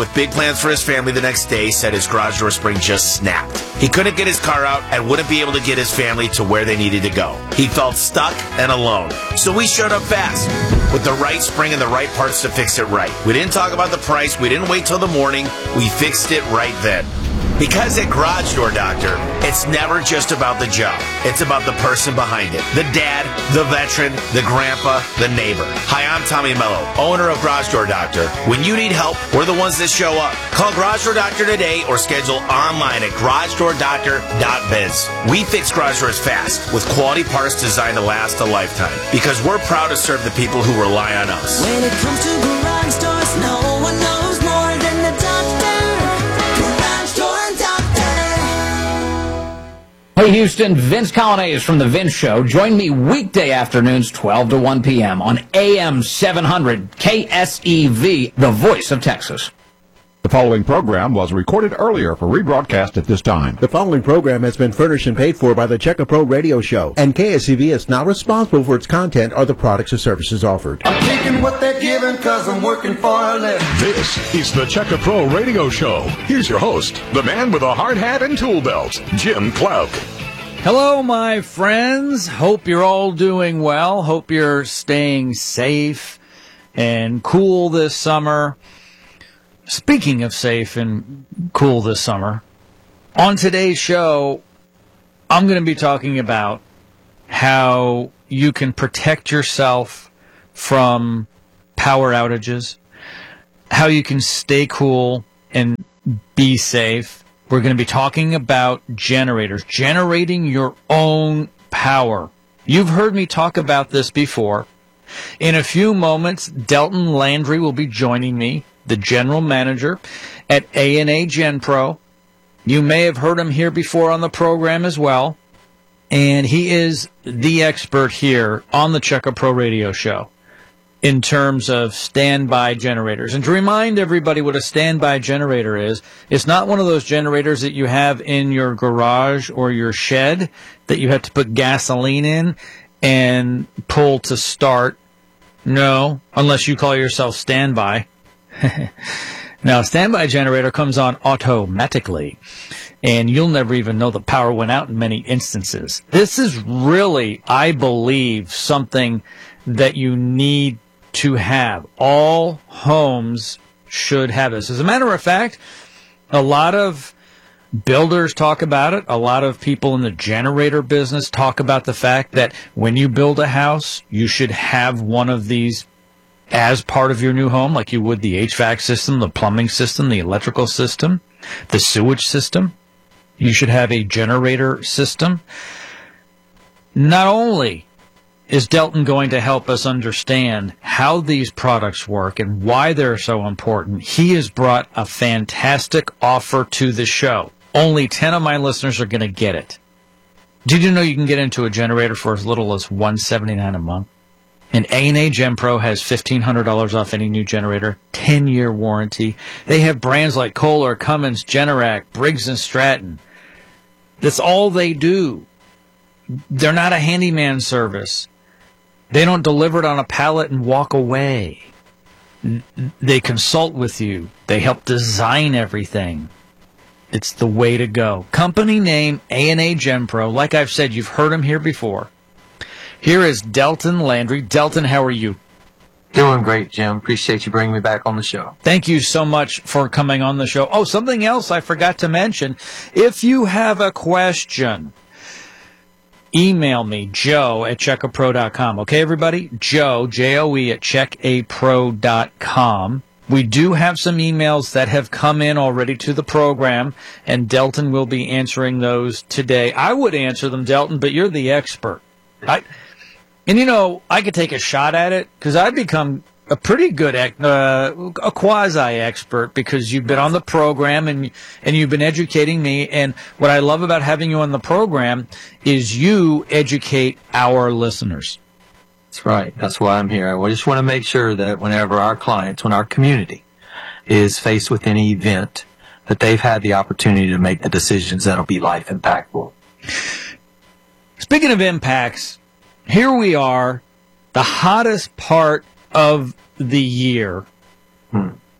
with big plans for his family the next day, said his garage door spring just snapped. He couldn't get his car out and wouldn't be able to get his family to where they needed to go. He felt stuck and alone. So we showed up fast with the right spring and the right parts to fix it right. We didn't talk about the price. We didn't wait till the morning. We fixed it right then. Because at Garage Door Doctor, it's never just about the job. It's about the person behind it. The dad, the veteran, the grandpa, the neighbor. Hi, I'm Tommy Mello, owner of Garage Door Doctor. When you need help, we're the ones that show up. Call Garage Door Doctor today or schedule online at garagedoordoctor.biz. We fix garage doors fast with quality parts designed to last a lifetime because we're proud to serve the people who rely on us. When it comes to garage doors, no one knows more than the doctor. Garage Door Doctor. Hey Houston, Vince Colonnese from The Vince Show. Join me weekday afternoons 12 to 1 p.m. on AM 700 KSEV, the voice of Texas. The following program was recorded earlier for rebroadcast at this time. The following program has been furnished and paid for by the Checker Pro Radio Show, and KSCV is not responsible for its content or the products or services offered. I'm taking what they're giving because I'm working for a living. This is the Checker Pro Radio Show. Here's your host, the man with a hard hat and tool belt, Jim Clark. Hello, my friends. Hope you're all doing well. Hope you're staying safe and cool this summer. Speaking of safe and cool this summer, on today's show, I'm going to be talking about how you can protect yourself from power outages, how you can stay cool and be safe. We're going to be talking about generators, generating your own power. You've heard me talk about this before. In a few moments, Delton Landry will be joining me, the general manager at A&A GenPro. You may have heard him here before on the program as well. And he is the expert here on the Checker Pro Radio Show in terms of standby generators. And to remind everybody what a standby generator is, it's not one of those generators that you have in your garage or your shed that you have to put gasoline in and pull to start. No, unless you call yourself standby. Now, a standby generator comes on automatically, and you'll never even know the power went out in many instances. This is really, I believe, something that you need to have. All homes should have this. As a matter of fact, a lot of builders talk about it. A lot of people in the generator business talk about the fact that when you build a house, you should have one of these as part of your new home, like you would the HVAC system, the plumbing system, the electrical system, the sewage system. You should have a generator system. Not only is Delton going to help us understand how these products work and why they're so important, he has brought a fantastic offer to the show. Only 10 of my listeners are going to get it. Did you know you can get into a generator for as little as $179 a month? And A&A GenPro has $1,500 off any new generator, 10-year warranty. They have brands like Kohler, Cummins, Generac, Briggs & Stratton. That's all they do. They're not a handyman service. They don't deliver it on a pallet and walk away. They consult with you. They help design everything. It's the way to go. Company name A&A GenPro. Like I've said, you've heard them here before. Here is Delton Landry. Delton, how are you? Doing great, Jim. Appreciate you bringing me back on the show. Thank you so much for coming on the show. Oh, something else I forgot to mention. If you have a question, email me, Joe at checkapro.com. Okay, everybody? Joe, J-O-E, at checkapro.com. We do have some emails that have come in already to the program, and Delton will be answering those today. I would answer them, Delton, but you're the expert. And, you know, I could take a shot at it because I've become a pretty good, a quasi-expert because you've been on the program and you've been educating me. And what I love about having you on the program is you educate our listeners. That's right. That's why I'm here. I just want to make sure that whenever our clients, when our community is faced with any event, that they've had the opportunity to make the decisions that'll be life impactful. Speaking of impacts, here we are, the hottest part of the year.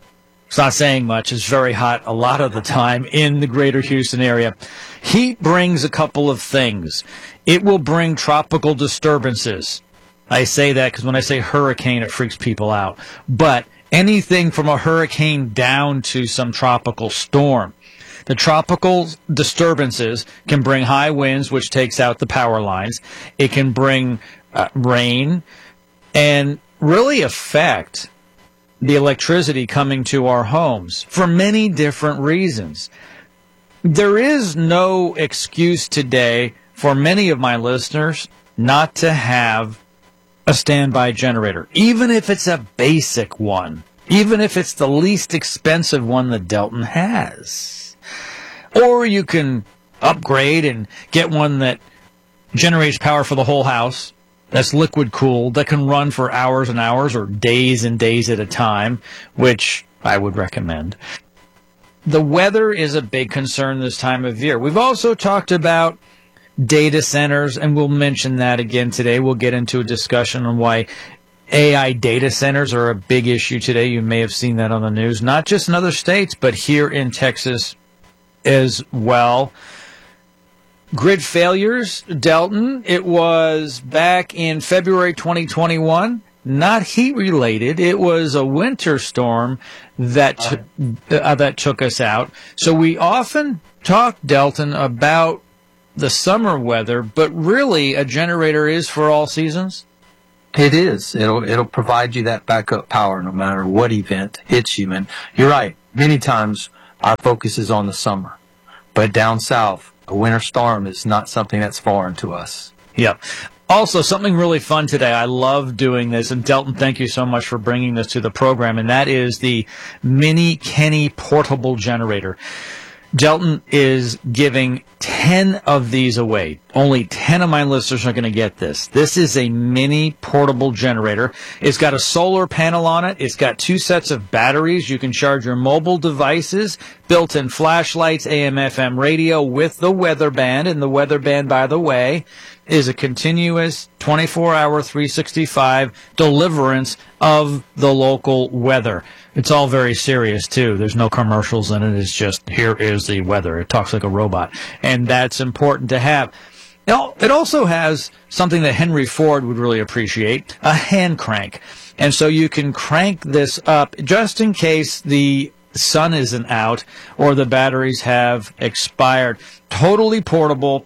It's not saying much. It's very hot a lot of the time in the greater Houston area. Heat brings a couple of things. It will bring tropical disturbances. I say that because when I say hurricane, it freaks people out. But anything from a hurricane down to some tropical storm. The tropical disturbances can bring high winds, which takes out the power lines. It can bring rain and really affect the electricity coming to our homes for many different reasons. There is no excuse today for many of my listeners not to have a standby generator, even if it's a basic one, even if it's the least expensive one that Delton has. Or you can upgrade and get one that generates power for the whole house, that's liquid cooled, that can run for hours and hours or days and days at a time, which I would recommend. The weather is a big concern this time of year. We've also talked about data centers, and we'll mention that again today. We'll get into a discussion on why AI data centers are a big issue today. You may have seen that on the news, not just in other states, but here in Texas as well. Grid failures, Delton, it was back in February 2021, not heat related. It was a winter storm that took us out. So we often talk, Delton, about the summer weather, but really a generator is for all seasons? It is. It'll provide you that backup power no matter what event hits you. And you're right. Many times our focus is on the summer, but down south, a winter storm is not something that's foreign to us. Yep. Also, something really fun today. I love doing this. And Delton, thank you so much for bringing this to the program. And that is the Mini Kenny portable generator. Delton is giving 10 of these away. Only 10 of my listeners are going to get this. This is a mini portable generator. It's got a solar panel on it. It's got 2 sets of batteries. You can charge your mobile devices, built-in flashlights, AM/FM radio with the weather band. And the weather band, by the way, is a continuous 24-hour, 365 deliverance of the local weather. It's all very serious, too. There's no commercials in it. It's just, here is the weather. It talks like a robot. And that's important to have. It also has something that Henry Ford would really appreciate, a hand crank. And so you can crank this up just in case the sun isn't out or the batteries have expired. Totally portable.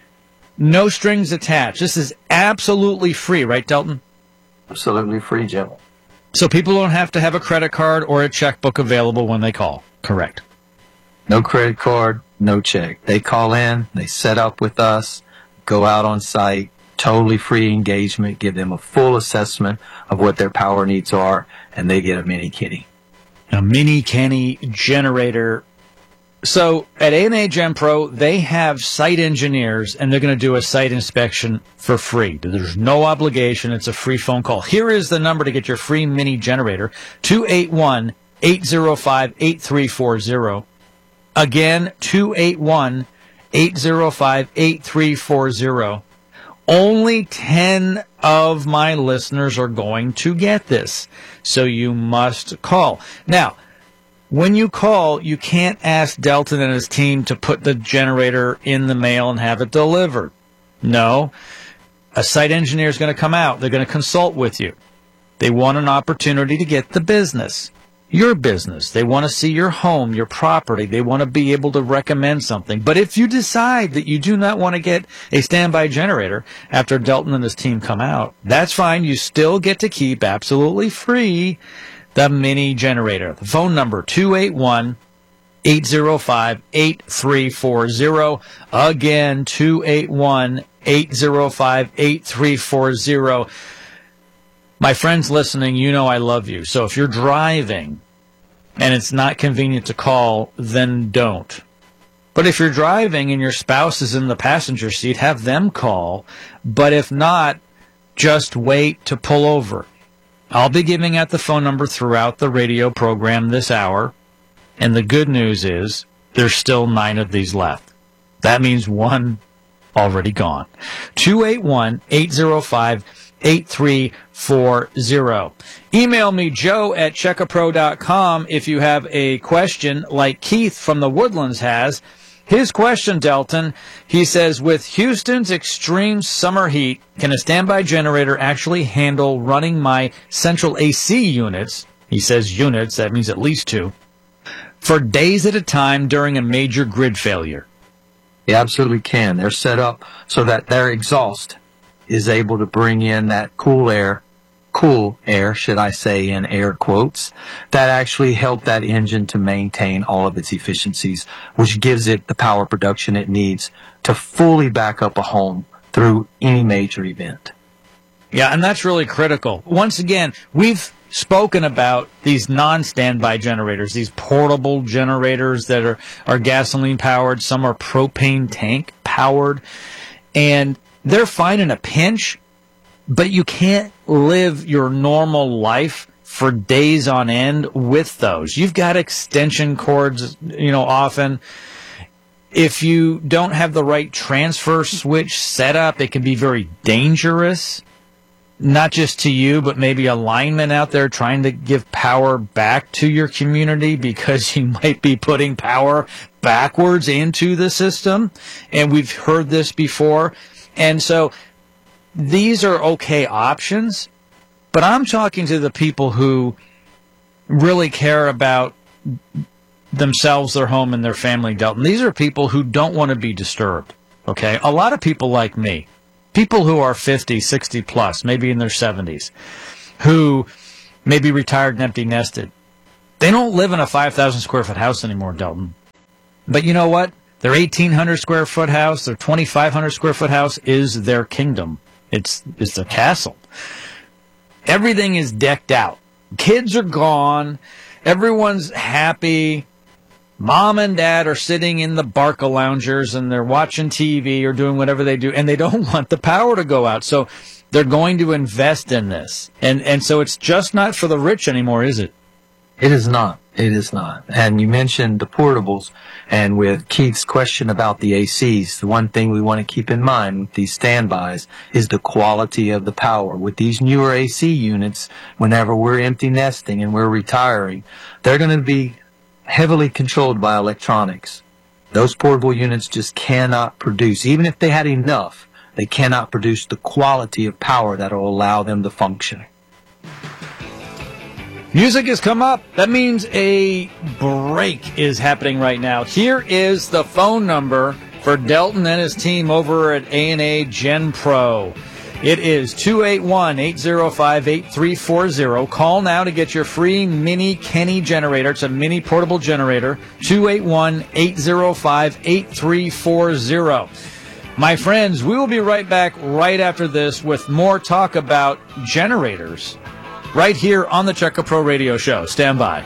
No strings attached. This is absolutely free, right, Delton? Absolutely free, Jim. So people don't have to have a credit card or a checkbook available when they call. Correct. No credit card, no check. They call in, they set up with us, go out on site, totally free engagement, give them a full assessment of what their power needs are, and they get a Mini Kenny. A Mini Kenny generator. So at ANA Gen Pro, they have site engineers, and they're going to do a site inspection for free. There's no obligation. It's a free phone call. Here is the number to get your free mini generator, 281-805-8340. Again, 281-805-8340. Only 10 of my listeners are going to get this, so you must call. Now, when you call, you can't ask Delton and his team to put the generator in the mail and have it delivered. No. A site engineer is going to come out. They're going to consult with you. They want an opportunity to get the business, your business. They want to see your home, your property. They want to be able to recommend something. But if you decide that you do not want to get a standby generator after Delton and his team come out, that's fine. You still get to keep absolutely free the mini generator. The phone number, 281-805-8340. Again, 281-805-8340. My friends listening, you know I love you. So if you're driving and it's not convenient to call, then don't. But if you're driving and your spouse is in the passenger seat, have them call. But if not, just wait to pull over. I'll be giving out the phone number throughout the radio program this hour, and the good news is there's still 9 of these left. That means 1 already gone. 281-805-8340. 8340. Email me, joe@checkapro.com, if you have a question like Keith from the Woodlands has. His question, Delton, he says, with Houston's extreme summer heat, can a standby generator actually handle running my central AC units? He says units, that means at least two, for days at a time during a major grid failure. They absolutely can. They're set up so that their exhaust is able to bring in that cool air, should I say, in air quotes, that actually help that engine to maintain all of its efficiencies, which gives it the power production it needs to fully back up a home through any major event. Yeah, and that's really critical. Once again, we've spoken about these non-standby generators, these portable generators that are gasoline powered, some are propane tank powered, and they're fine in a pinch, but you can't live your normal life for days on end with those. You've got extension cords, often. If you don't have the right transfer switch set up, it can be very dangerous, not just to you, but maybe a lineman out there trying to give power back to your community, because you might be putting power backwards into the system. And we've heard this before. And so these are okay options, but I'm talking to the people who really care about themselves, their home, and their family, Delton. These are people who don't want to be disturbed, okay? A lot of people like me, people who are 50, 60 plus, maybe in their 70s, who may be retired and empty nested. They don't live in a 5,000 square foot house anymore, Delton. But you know what? Their 1,800 square foot house, their 2,500 square foot house is their kingdom. It's their castle. Everything is decked out. Kids are gone. Everyone's happy. Mom and dad are sitting in the Barca loungers and they're watching TV or doing whatever they do, and they don't want the power to go out. So they're going to invest in this. And so it's just not for the rich anymore, is it? It is not. It is not. And you mentioned the portables, and with Keith's question about the ACs, the one thing we want to keep in mind with these standbys is the quality of the power. With these newer AC units, whenever we're empty nesting and we're retiring, they're going to be heavily controlled by electronics. Those portable units just cannot produce, even if they had enough, they cannot produce the quality of power that will allow them to function. Music has come up. That means a break is happening right now. Here is the phone number for Delton and his team over at A&A Gen Pro. It is 281-805-8340. Call now to get your free mini Kenny generator. It's a mini portable generator. 281-805-8340. My friends, we will be right back right after this with more talk about generators right here on the Check A Pro Radio Show. Stand by.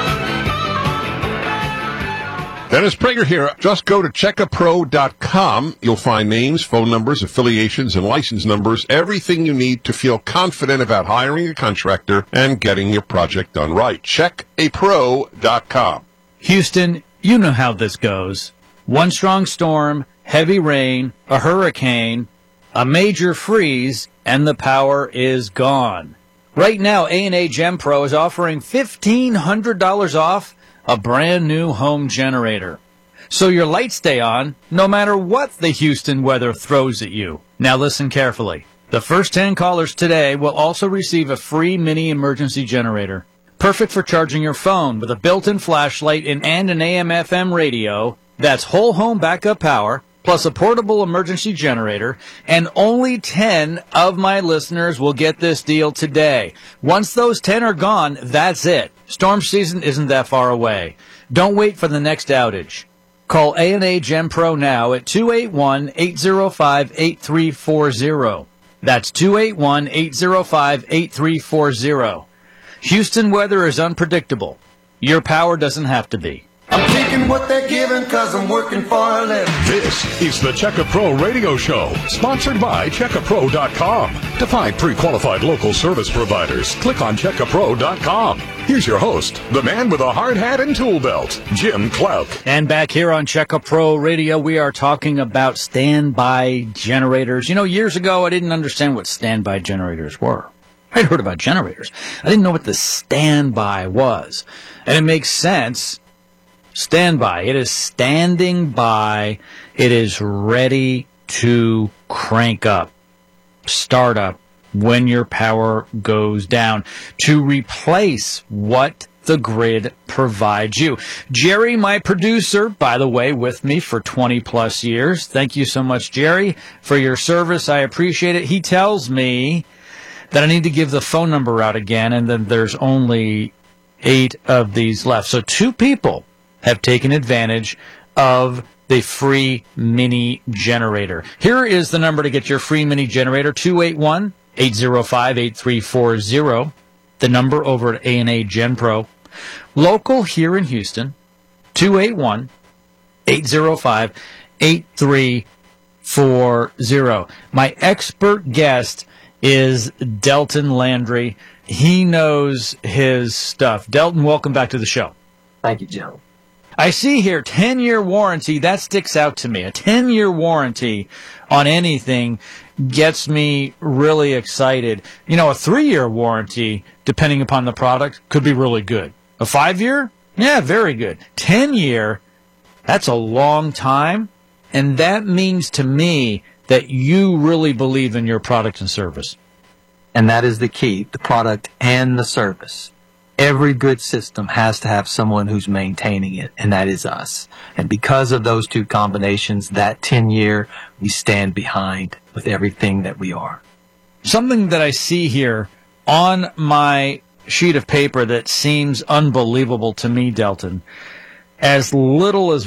Dennis Prager here. Just go to checkapro.com. You'll find names, phone numbers, affiliations, and license numbers, everything you need to feel confident about hiring a contractor and getting your project done right. Checkapro.com. Houston, you know how this goes. One strong storm, heavy rain, a hurricane, a major freeze, and the power is gone. Right now, A&A Gen Pro is offering $1,500 off a brand new home generator. So your lights stay on no matter what the Houston weather throws at you. Now listen carefully. The first 10 callers today will also receive a free mini emergency generator. Perfect for charging your phone with a built-in flashlight and an AM/FM radio. That's whole home backup power, plus a portable emergency generator, and only 10 of my listeners will get this deal today. Once those 10 are gone, that's it. Storm season isn't that far away. Don't wait for the next outage. Call A&A Gen Pro now at 281-805-8340. That's 281-805-8340. Houston weather is unpredictable. Your power doesn't have to be. I'm taking what they're giving cause I'm working for a living. This is the Checka Pro Radio Show, sponsored by CheckaPro.com. To find pre-qualified local service providers, click on CheckaPro.com. Here's your host, the man with a hard hat and tool belt, Jim Clouk. And back here on Checka Pro Radio, we are talking about standby generators. You know, years ago, I didn't understand what standby generators were. I'd heard about generators. I didn't know what the standby was. And it makes sense. Standby. It is standing by. It is ready to crank up, start up when your power goes down to replace what the grid provides you. Jerry, my producer, by the way, with me for 20 plus years. Thank you so much, Jerry, for your service. I appreciate it. He tells me that I need to give the phone number out again, and then there's only 8 of these left. So 2 people have taken advantage of the free mini generator. Here is the number to get your free mini generator, 281-805-8340. The number over at A&A Gen Pro. Local here in Houston, 281-805-8340. My expert guest is Delton Landry. He knows his stuff. Delton, welcome back to the show. Thank you, Joe. I see here 10-year warranty. That sticks out to me. A 10-year warranty on anything gets me really excited. You know, a 3-year warranty, depending upon the product, could be really good. A 5-year? Yeah, very good. 10-year, that's a long time. And that means to me that you really believe in your product and service. And that is the key, the product and the service. Every good system has to have someone who's maintaining it, and that is us. And because of those 2 combinations, that 10-year, we stand behind with everything that we are. Something that I see here on my sheet of paper that seems unbelievable to me, Delton, as little as